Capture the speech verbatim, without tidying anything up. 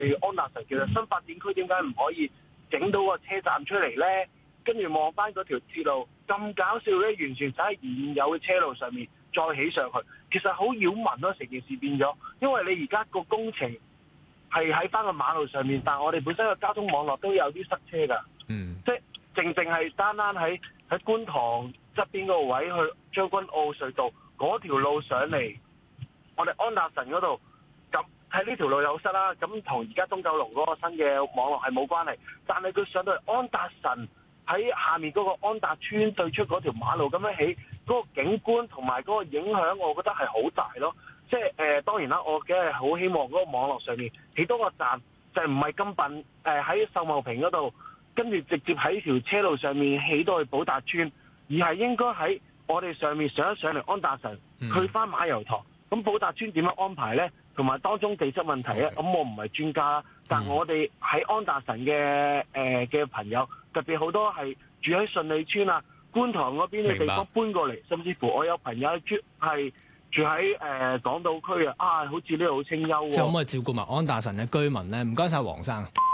安達臣其實新發展區點解唔可以整到個車站出嚟咧？跟住望翻嗰條鐵路咁搞笑咧，完全就喺現有嘅車路上面再起上去，其實好擾民咯，成件事變咗。因為你而家個工程係喺翻個馬路上面，但係我哋本身個交通網絡都有啲塞車㗎。嗯，即係淨淨係單單喺喺觀塘側邊嗰個位去將軍澳隧道嗰條路上嚟，我哋安達臣嗰度咁喺呢條路有塞啦。咁同而家東九龍嗰個新嘅網絡係冇關係，但係佢上到嚟安達臣喺下面嗰個安達邨對出嗰條馬路咁樣起，嗰個景觀同埋嗰個影響，我覺得係好大咯。即係誒、呃，當然啦，我梗係好希望嗰個網絡上面起多個站，就唔係咁笨誒喺秀茂坪嗰度，跟住直接喺條車路上面起到去寶達邨，而係應該喺我哋上面上一上嚟安達臣，去翻馬油塘。咁寶達邨點樣安排呢？同埋當中地質問題咧，咁我唔係專家啦，但我哋喺安達臣嘅誒嘅朋友，特別好多係住喺順利邨啊、觀塘嗰邊嘅地方搬過嚟，甚至乎我有朋友住係住喺誒、呃、港島區啊，啊，好似呢度好清幽喎。 即係可唔可以照顧埋安達臣嘅居民咧？唔該晒黃生。